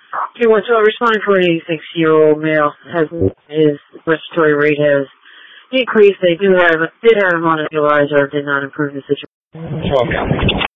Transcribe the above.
Okay, well, so responding for an 86-year-old male has his respiratory rate has decreased. They did have him on a nebulizer, did not improve the situation. 12 count.